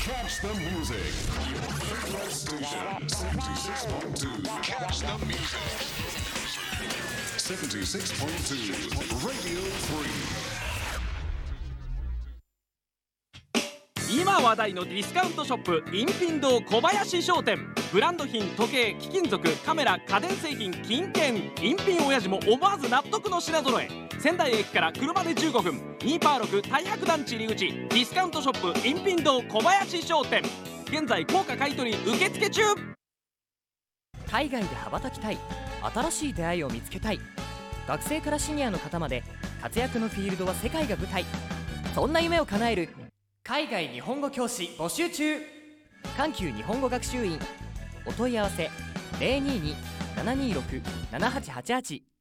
Catch the music. Favorite station 76.2. Catch the music. 76.2 Radio 3。今話題のディスカウントショップインピン堂小林商店。ブランド品、時計、貴金属、カメラ、家電製品、金券、インピン親父も思わず納得の品揃え。仙台駅から車で15分、ニーパー6大白団地入り口、ディスカウントショップインピン堂小林商店。現在高価買取受付中。 海外で羽ばたきたい、新しい出会いを見つけたい、学生からシニアの方まで活躍のフィールドは世界が舞台。そんな夢を叶える海外日本語教師募集中。環球日本語学習院。お問い合わせ 022-726-7888